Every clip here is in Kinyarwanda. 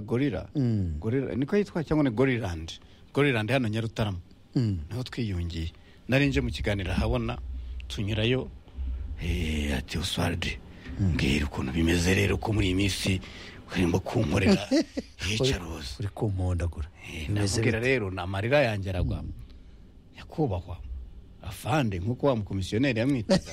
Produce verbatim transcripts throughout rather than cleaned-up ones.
gorira Mm. gorira niko yitwa cyangwa ne Goriland Goriland hano Nyarutarama Mm. naho twiyungiye nari nje mu kiganiro habona tunyurayo eh ati Oswald mbwira ukuntu bimeze rero ko muri iyi minsi urimo kunkorera hicaroza uri kumpondagura ndakubwira rero namarira yanjye aragwa yakubahwa afande nkuko wa mukomisiyoneri yamwitaga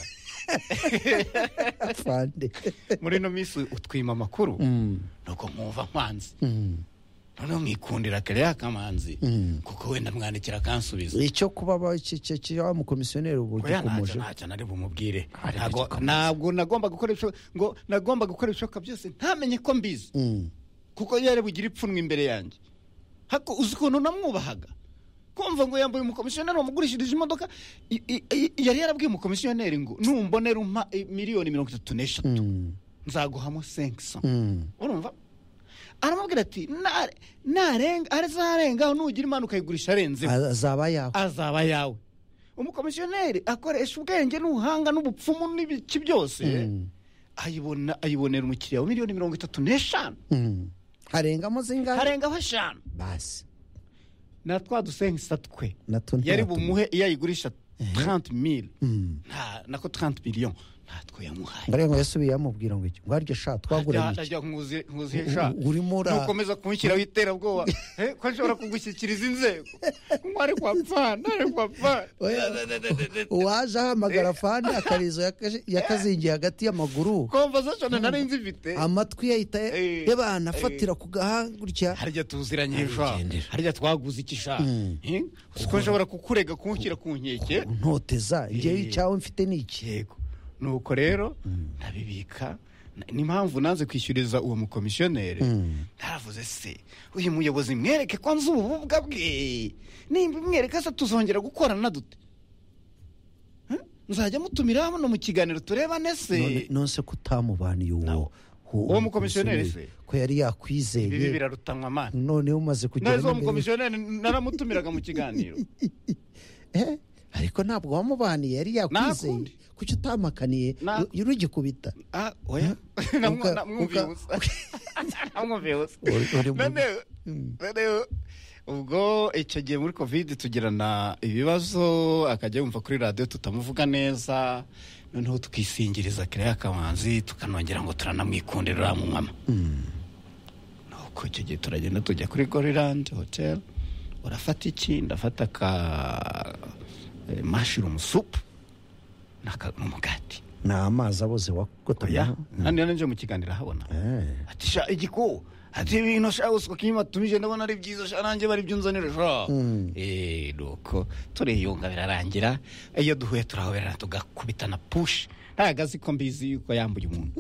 afande muri no minsi utwima amakuru Mm. nuko nkumva nkwanze Mm. noneho mwikundira kare yakamanzi Mm. kuko wenda mwandikira kansubiza icyo kuba ba iki iki iki wa mukomisiyoneri ubu oya gikomeje ntacyo ntacyo nari bumubwire Hari Ntago- igikomeje. ntabwo nagomba gukoresha ngo nagomba gukoresha ibishoboka byose ntamenye ko mbizi Mm. kuko yari bugira ipfunwe imbere yanjye hako uzi ukuntu namwubahaga kumva ngo yambaye umukomisiyoneri wamugurishirije imodoka i- i- i- yari yarabwiye umukomisiyoneri ngo numbonera umpa eh, miliyoni mirongo itatu n'eshatu Mm. nzaguhamo senkisa Mm. urumva aramubwira ati "Nare- narenga azarengaho nugira imana ukayigurisha arenzeho azaba yawe azaba yawe umukomisiyoneri akoresha ubwenge n'ubuhanga n'ubupfumu n'ibiki byose Mm. ayibona ayibonera umukiriya wa miliyoni mirongo itatu n'eshanu Mm. harengamo zingahe harengaho eshanu basi na twa dusenkisa twe nato yari ntabwo- bumuhe iyo ayigurisha trente mille Mm. nta nako trente millions ntatwo yamuhaye mbere ngo yasubiye yamubwira ngo iki ngo aryo sha twaguranye iki ajya nkuzi nkuzi hesha U- urimo ura- nukomeza kumushyiraho iterabwoba eh, ko nshobora kugushyikiriza inzego ngo ari kwa pfana ari kwa pfana uwaje ahamagara fani akarizo yakaje- yakazingiye hagati y'amaguru conversation nari nzifite amatwi yahita Eh, yabana afatira ku gahanga gutya harya tuziranye hesha Arigendera. harya twaguze iki sha Mm. Eh, uzi ko nshobora kukurega kunshyira ku nkeke ntoteza njyewe Eh. icyawe mfite ni iki yego nuko rero ndabibika Na- n'impamvu nanze kwishyuriza uwo mukomisiyoneri Mm. naravuze se uyu muyobozi mwereke ko nzi ububwa bwe nimba mwereka se tuzongera gukorana dute Huh? nzajya mutumira hano mu kiganiro turebane se None- nonse kutamubaniye uwo Uwo mukomisiyoneri se? ko yari ibi yakwizeye birarutanwa mana noneho umaze kugera neza uwo n'imbere- mukomisiyoneri naramutumiraga mu kiganiro Eh, ariko ntabwo wamubaniye yari yakwizeye Nakundi. kuki utamakaniye Na- urugikubita ah oya Uka- namwumviye uka- ubusa namwumviye ubusa Uri- uri mu- noneho Mm. noneho ubwo icyo gihe muri covid tugirana ibibazo akajya yumva kuri radiyo tutamuvuga neza noneho tukisingiriza kiriya kamanzi tukanongera ngo turanamwikundira mu mama nuko icyo gihe turagenda tujya kuri Goriland hotel urafata iki ndafata ka eh, mushroom soup n'aka- n'umugati ni amazi aboze oya wagotamyeho nandi nanje mu kiganiro ahabona ati sha igiko ati ibintu sha uswa kinyuma tumije ndabona ari byiza sha nanjye bari byo nzanira sha Mm. eh nuko turiyunga birarangira iyo duhuye turahoberana tugakubitana push ntagazi ko mbizi yuko yambuye umuntu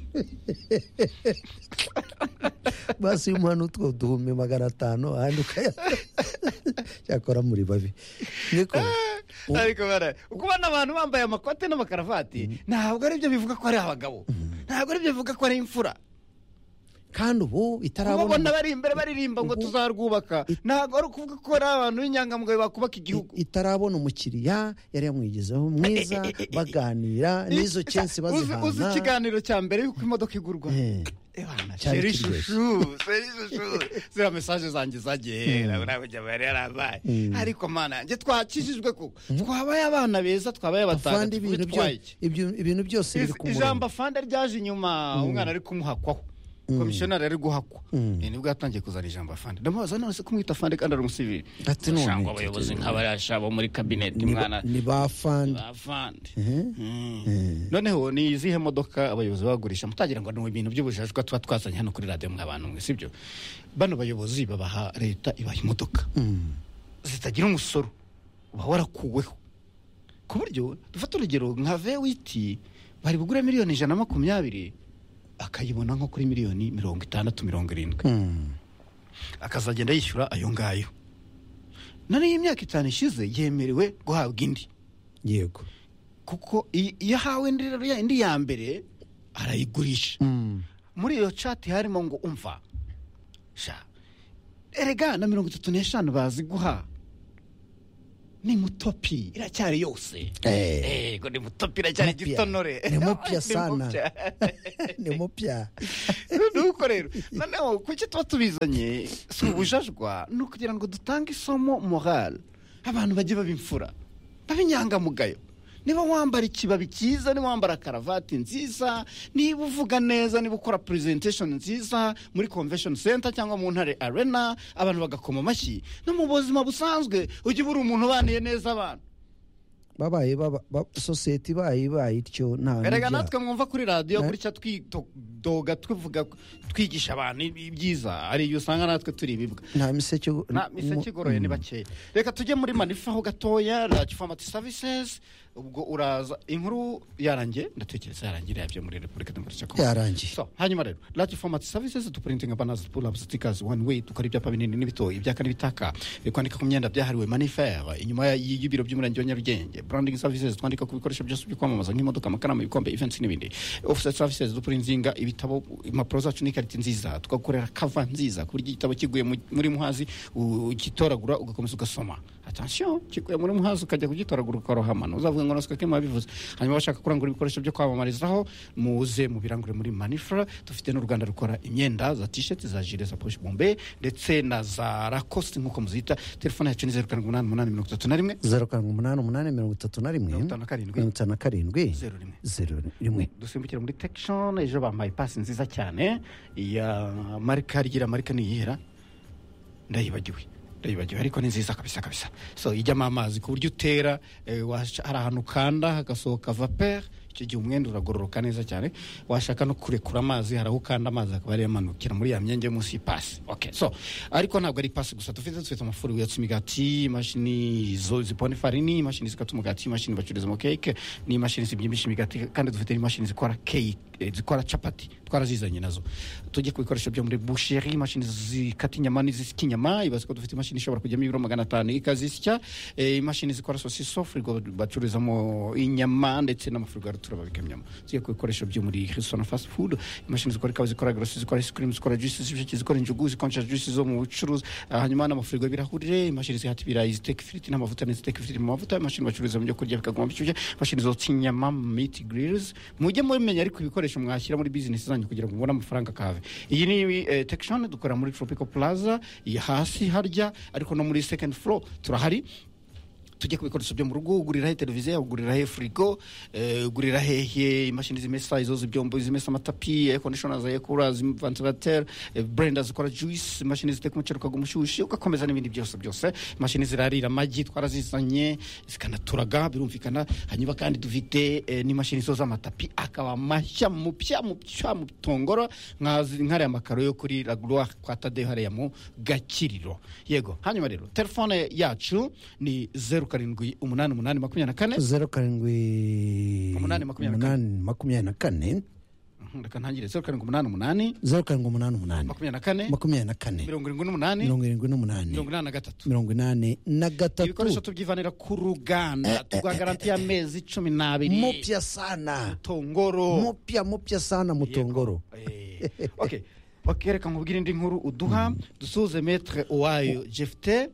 basi umuhano utwo duhumbi magana atanu ahandi ukaya cyakora muri babi niko ariko bara ukubona abantu bambaye amakote n'amakaravati ntabwo ari byo bivuga ko ari abagabo ntabwo ari byo bivuga ko ari imfura kandi ubu itarabona kubabona bari imbere baririmba ngo Ubu- tuzarwubaka ntabwo ari ukuvuga ko ari abantu b'inyangamugayo bakubaka igihugu i- itarabona umukiriya yari yamwigezeho mwiza Eh, eh, eh, eh, baganira n'izo censi Uzi- uzi bazihana ikiganiro cya mbere yuko imodoka igurwa Eh. Ebana, Cyari sheri kiryoshye. shushu sheri shushu ziriya mesaje zanjye zagiye hera ntabwo jyaba yari yarabaye Mm. ariko mana njye twakijijwe kuko twabaye abana beza twabaye afande abatagatifu ibintu byo bitwaye iki ibyo- ibintu byose biri Iz- ku ijambo murongo afande ryaje inyuma umwana ari kumuhakwaho komisiyonari ari guhakwa Mm. Eh, nibwo yatangiye kuzana ijambo afande ndamubaza none se kumwita afande kandi ari umusivili Ati none, Ushanga abayobozi nk'abarasha bo muri kabineti Ni ba- mwana ni ba fande afande Mhm. Mm. Eh. noneho ni izihe modoka abayobozi bagurisha mutagira ngo ni ibintu by'ubujajwa tuba twazanye hano kuri radiyo mw'abantu mwe sibyo bano bayobozi babaha leta ibaha imodoka Mm. zitagira umusoro uba warakuweho ku buryo dufata urugero nka vewiti bari bugure miliyoni ijana na makumyabiri akayibona nko kuri miliyoni mirongo itandatu mirongo irindwi Mm. akazagenda yishyura ayo ngayo none iyi myaka itanu ishize yemerewe guhabwa indi yego kuko i- iyo ahawe indi rero ya- indi ya mbere arayigurisha Mm. muri iyo cati harimo ngo umva sha erega na mirongo itatu n'eshanu bazi guha ni mutopi iracyari yose Eh. ego ni mutopi iracyari Mupya. gitonore Ni mupya Ni sana. mupya. ni mupya nuko rero noneho kuki tuba tubizanye si ubujajwa ni ukugira ngo dutange isomo morale abantu bajye baba imfura baba inyangamugayo niba wambara ikibabi cyiza niba wambara karavati nziza niba uvuga neza niba ukora presentation nziza muri convention center cyangwa mu ntare arena abantu bagakoma amashyi no mu buzima busanzwe ujye ubura umuntu ubaniye neza abantu babaye baba ba- sosiyete ibaye ibaye ityo nta erega n'ibyaha. natwe mwumva kuri radiyo Eh? gutya twidoga tuvuga twigisha abantu ibyiza hari iyo usanga natwe turi ibibwa nta miseke nta miseke igoroye ni bakeya reka tujye muri manifa ho gatoya large format services ubwo uraza inkuru yarangiye ndatekereza yarangiye byo muri Repubulika Demokarasi ya Kongo yarangiye so hanyuma rero large format services to printing banners pull up stickers one way tukora ibyapa binini n'ibito ibyaka n'ibitaka kwandika ku myenda byahariwe manifere inyuma y'ibiro by'umurenge wa Nyarugenge branding services twandika ku bikoresho byose byo kwamamaza nk'imodoka amakaramu ibikombe events n'ibindi offset services to printing ibitabo impapuro zacu n'ikarita nziza tugakorera cover nziza ku buryo igitabo kiguye mu- muri muhazi ugitoragura ugakomeza ugasoma attention kiguye muri muhazi ukajya kugitoragura ukarohamana uzavuga ngo nasika kema bivuze hanyuma bashaka kurangura ibikoresho byo kwamamarizaho muze mu birangure muri manifra dufite n'uruganda rukora imyenda za t-shirt za jire za poche bombe ndetse na za Lacoste nkuko muzita telefone yacu ni zeru karindwi umunani umunani mirongo itatu na rimwe zeru karindwi umunani umunani mirongo itatu na rimwe mirongo itanu na karindwi mirongo itanu na karindwi zeru rimwe zeru rimwe dusimbukira muri Tection ejo bampaye pasi nziza cyane ya marika rigira marika niyihera ndayibagiwe ndayibagiwe ariko ni nziza kabisa kabisa so ijyamo amazi ku buryo utera eh, washa- hari ahantu ukanda hagasohoka vapeur icyo gihe umwenda uragororoka neza cyane washaka no kurekura amazi hari aho ukanda amazi akaba ari yamanukira muri ya myenge yo munsi y'ipasi okay so ariko ntabwo ari ipasi gusa dufite dufite amafuru yatsa imigati imashini zo zipona ifarini imashini zikata umugati imashini bacururiza mu cake n'imashini zibyimbisha imigati kandi dufite n'imashini zikora cake eh, zikora capati twarazizanye nazo tujye ku bikoresho byo muri boucherie imashini zikata inyama n'izisika inyama ibaze ko dufite imashini ishobora kujyamo ibiro magana atanu ikazisya eh, imashini zikora sosiso frigo bacururizamo inyama ndetse n'amafrigo turababika inyama tujye ku bikoresho byo muri restaurant fast food imashini zikora ikawa zikora gross zikora ice cream zikora juice zibishiki zikora injugu zikonja juice zo mu bucuruzi ah, hanyuma n'amafrigo y'ibirahurire imashini zihata ibirayi ziteka ifiriti n'amavuta n'iziteka ifiriti mu mavuta imashini bacururiza mu byo kurya bikaguma bishyushye imashini zotsa inyama meat grills mujye mumenya ariko ibikoresho mwashyira muri business zanyu kugira ngo mubone amafaranga kave iyi ni eh, Tection dukora muri Tropical Plaza iyi hasi harya ariko no muri second floor turahari tujye ku bikoresho byo mu rugo ugurira televiziyo ugurira he frigo eh, ugurira hehe imashini zimesa izo zibyombo zimesa amatapi air conditioners air coolers ventilateur eh, blenders zikora juice imashini ziteka umuceri ukagumushyushye ugakomeza n'ibindi byose byose imashini zirarira amagi twarazizanye zikanaturaga birumvikana hanyuma kandi dufite eh, n'imashini zo z'amatapi akaba mashya mu pya mu pya mu tongoro nkari amakaro yo kuri La Gloire kwa Tade hariya mu Gakiriro yego hanyuma rero telefone yacu ni zeru karindwi umunani umunani makumyabiri na kane zeru karindwi Umunani makumyabiri na kane. umunani makumyabiri na kane Mhm, reka ntangire zeru karindwi umunani umunani zeru karindwi umunani umunani makumyabiri na kane makumyabiri na kane mirongo irindwi n'umunani mirongo irindwi n'umunani mirongo inani na gatatu mirongo inani na gatatu ibikoresho tubyivanira ku ruganda tugwa garanti y'amezi cumi n'abiri mupya sana tongoro mupya mupya sana mutongoro Eh, okay okay reka nkubwire indi nkuru uduha dusuze maître Uwayo Jefte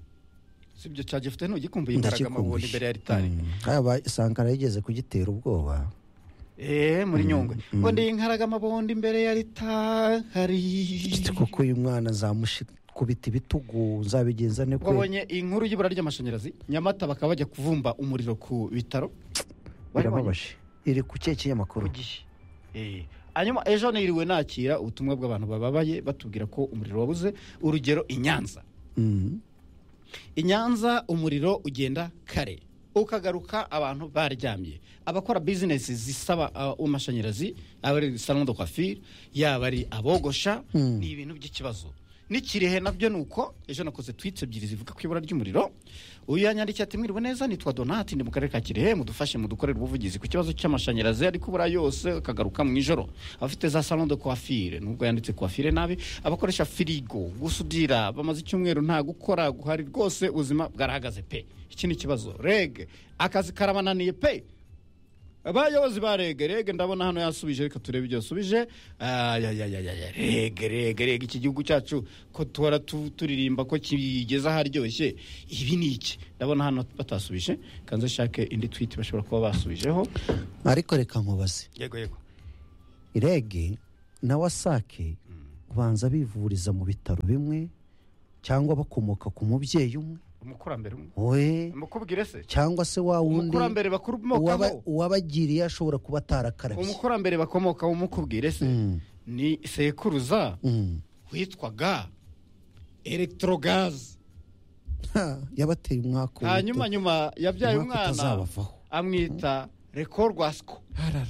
sibyo cha Jefte no gikumbuye imbaraga amaboni imbere ya ritari haba Sankara yigeze kugitera ubwoba eh muri Nyungwe ngo ndi inkaraga amabondi imbere ya ritari kuko uyu mwana zamushikubita ibitugu zabigenza ne kwe wabonye inkuru y'ibura ry'amashanyarazi Nyamata bakaba bajya kuvumba umuriro ku bitaro birababaje iri ku cye kinyamakuru eh hanyuma ejo niriwe nakira ubutumwa bw'abantu bababaye batubwira ko umuriro wabuze urugero inyanza mm. inyanza umuriro ugenda kare ukagaruka abantu baryamye abakora business zisaba uh, amashanyarazi abari salon de coiffure yaba ari abogosha Mm. ni ibintu by'ikibazo n'ikirehe nabyo nuko ejo nakoze tweets ebyiri zivuga ku ibura ry'umuriro uyu yanyandikiye ati mwiriwe neza nitwa Donati ndi mu karere ka Kirehe mudufashe mudukorera ubuvugizi ku kibazo cy'amashanyarazi ariko ubura yose akagaruka mu ijoro abafite za salon de coiffure nubwo yanditse coiffure nabi abakoresha firigo gusudira bamaze icyumweru nta gukora guhari rwose ubuzima bwarahagaze pe iki ni kibazo reg akazi karabananiye pe abayobozi ba rege rege ndabona hano yasubije, reka turebe ibyo yasubije. ayayayaya rege rege rege iki gihugu cyacu ko tuhora turirimba ko kigeze aharyoshye, ibi ni iki? Ndabona hano batasubije, kanze shake indi tweet bashobora kuba basubijeho. ariko reka nkubaze, yego yego, rege na wasake ubanza bivuriza mu bitaro bimwe cyangwa bakomoka ku mubyeyi umwe, umukurambere umwe we mukubwire se, cyangwa se wa wundi umukurambere bakomokaho uwabagiriye ashobora kuba atarakarabye, umukurambere bakomokaho umukubwire se. mm. ni sekuruza mm. witwaga electrogaz, yabateye umwaka, hanyuma nyuma yabyaye umwana amwita rekorwasco,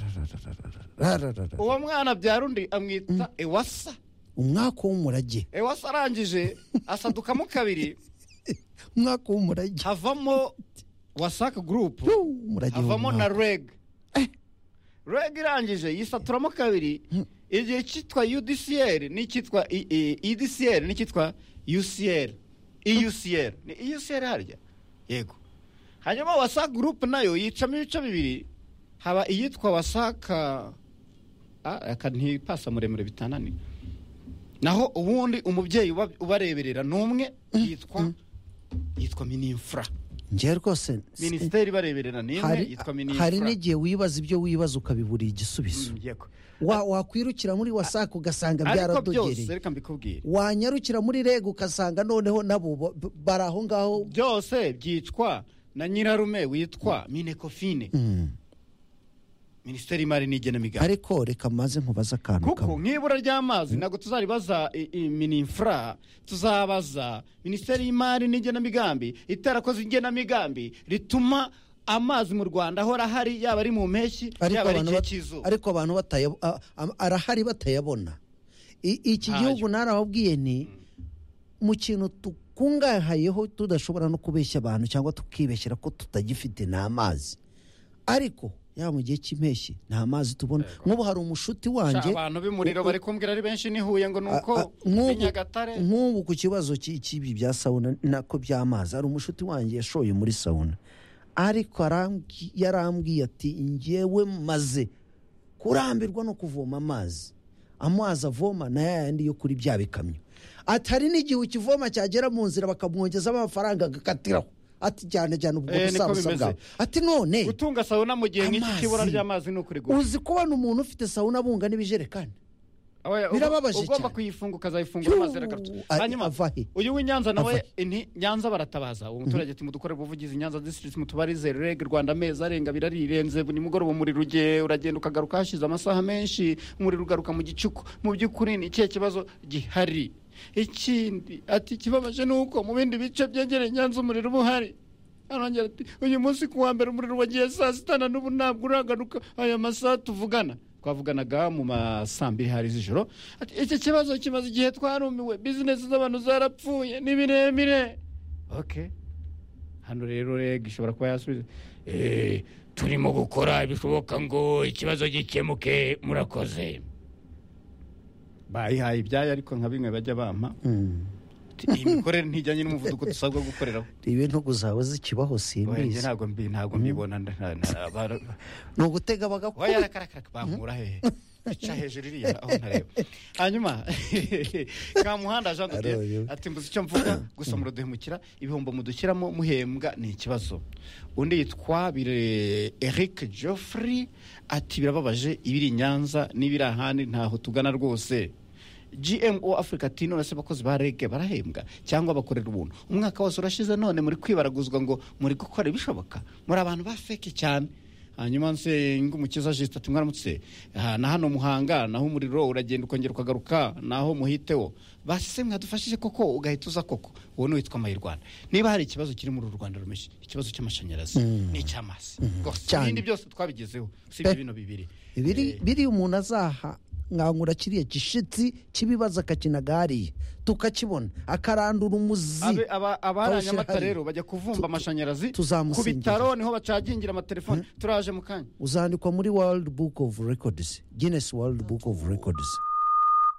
uwo mwana byara undi amwita mm. ewasa, umwaka w'umurage. ewasa arangije asadukamo kabiri, umwaka w'umurage, havamo wasaka group, havamo na reg eh. reg irangije yisaturamo kabiri, igihe cyitwa U D C L n'icyitwa E D C L n'icyitwa U C L, E U C L ni E U C L harya, yego. Hanyuma wasaka group nayo yicamo ibice bibiri, haba iyitwa wasaka ah akanti pasa muremure bitanani, naho ubundi umubyeyi ubareberera numwe yitwa yitwa Mininfra. Ngiye rwose Ministeri bareberera nimwe yitwa Mininfra. Hari n'igihe wibaza ibyo wibaza ukabibura igisubizo. Yego. Wa wakwirukira muri wasaka ugasanga byaradogereye. Reka mbikubwire. Wanyarukira muri rego ugasanga noneho nabo baraho ngaho byose byicwa na nyirarume witwa Minekofine. Mm. Ministeri y'Imari n'Igenamigambi. Ariko reka maze nkubaza akantu kamwe. Kuko nk'ibura ry'amazi nago tuzaribaza Mininfra, tuzabaza Ministeri y'Imari n'Igenamigambi itarakoze igenamigambi rituma amazi mu Rwanda ahora hari, yaba ari mu mpeshyi yaba ari igihe cy'izuba. Ariko abantu bataye arahari batayabona. Iki gihugu narababwiye ni mu kintu tukungahayeho tudashobora no kubeshya abantu cyangwa tukibeshyira ko tutagifite n'amazi. Ariko ya mu gihe cy'impeshyi nta mazi tubona. Nk'ubu hari umushuti wanjye abantu b'imuriro bari kumbwira ari benshi nihuye ngo nuko Nyagatare. Nk'ubu ku kibazo cy'ibi bya sauna nako by'amazi, hari umushuti wanjye yashoye muri sauna, ariko yarambwiye ati ngewe maze kurambirwa no kuvoma amazi, amazi avoma na yandi yo kuri bya bikamyo, atari n'igihe ukivoma cyagera mu nzira bakamwongezamo amafaranga agakatiraho, ati cyane cyane ubwo busabusa bwawe. Ati none gutunga sauna mu gihe nk'iki kibura ry'amazi nuko rigura. Uzi kubona umuntu ufite sauna bunga n'ibijerekani birababaje cyane, ugomba kuyifunga ukazayifunga amazi aragarutse. Hanyuma uyu w'Inyanza nawe inti Nyanza baratabaza, uwo muturage ati mudukore buvugizi Nyanza district mutubarize reg Rwanda meza arenga birarirenze, ni mugoroba muri rugiye uragenda ukagaruka hashize amasaha menshi, muri rugaruka mu gicuku. Mu by'ukuri ni ikihe kibazo gihari? Ikindi ati kibabaje nuko mu bindi bice byegereye Nyanza umuriro buhari. Arongera ati uyu munsi kuwa mbere umuriro wagiye saa sita na n'ubu ntabwo uragaruka, aya masaha tuvugana twavuganaga mu masambiri hari z'ijoro. Ati iki kibazo kimaze igihe twarumiwe, business z'abantu zarapfuye ni biremire. Okay, hano rero reg ishobora kuba yasubiza eh turimo gukora ibishoboka ngo ikibazo gikemuke, murakoze. Bayihaye ibyaye ariko nka bimwe bajya bampa. Mm. Imikorere ntijyanye n'umuvuduko dusabwa gukoreraho. Ibintu guzawe zikibaho simbizi. Ntabwo mbi ntabwo mbibona no gutega bagakora. Oya rakarakara bankura hehe. Ica hejuru iriya aho ntareba. Hanyuma ka muhanda Jean de Dieu ati mbuze icyo mvuga gusa muruduhemukira, ibihombo mudukiramo muhembwa ni ikibazo. Undi yitwa bire Eric Geoffrey ati birababaje ibiri Nyanza n'ibiri ahandi ntaho tugana rwose. G M O Africa Tino nase bakozi ba reg barahembwa cyangwa bakorera ubuntu. Umwaka wose urashize none muri kwibaraguzwa ngo muri gukora ibishoboka, muri abantu ba fake cyane. Hanyuma nse ngumukiza Juste ati mwaramutse na hano Muhanga naho umuriro uragenda ukongera ukagaruka naho muhiteho, base mwadufashije koko ugahita uza koko. Uwo ni witwa Mayirwanda. Niba hari ikibazo kiri mu Rwanda rumeshi, ikibazo cy'amashanyarazi mm. n'icyamasi mm. gose ibindi byose twabigezeho usibye bino bibiri ibiri eh. biri umuntu azaha nkangura kiriya gishitsi kibibaza akakinagariye tukakibona akarandura umuzi. Abaranyamata rero bajya kuvumba amashanyarazi ku bitaro niho bacagingira amatelefone. Turaje mu kanya uzandikwa muri World Book of Records, Guinness World Book of Records.